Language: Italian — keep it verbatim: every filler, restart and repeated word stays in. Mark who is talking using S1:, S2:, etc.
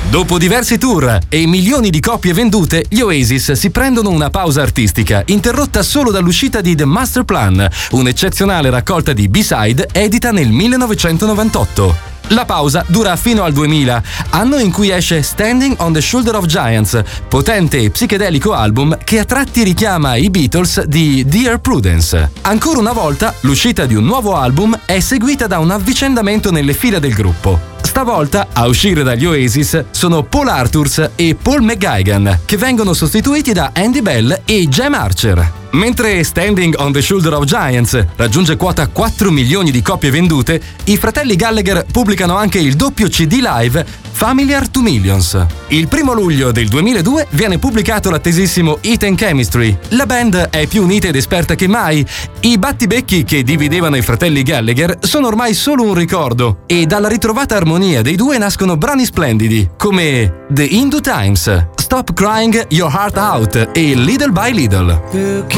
S1: Dopo diversi tour e milioni di copie vendute, gli Oasis si prendono una pausa artistica, interrotta solo dall'uscita di The Master Plan, un'eccezionale raccolta di B-side edita nel millenovecentonovantotto. La pausa dura fino al duemila, anno in cui esce Standing on the Shoulder of Giants, potente e psichedelico album che a tratti richiama i Beatles di Dear Prudence. Ancora una volta, l'uscita di un nuovo album è seguita da un avvicendamento nelle file del gruppo. Stavolta, a uscire dagli Oasis sono Paul Arthurs e Paul McGuigan, che vengono sostituiti da Andy Bell e Jam Archer. Mentre Standing on the Shoulder of Giants raggiunge quota quattro milioni di copie vendute, i fratelli Gallagher pubblicano anche il doppio C D live Familiar to Millions. Il primo luglio del duemiladue viene pubblicato l'attesissimo Heat and Chemistry. La band è più unita ed esperta che mai. I battibecchi che dividevano i fratelli Gallagher sono ormai solo un ricordo e dalla ritrovata armonia dei due nascono brani splendidi come The Hindu Times, Stop Crying Your Heart Out e Little by Little.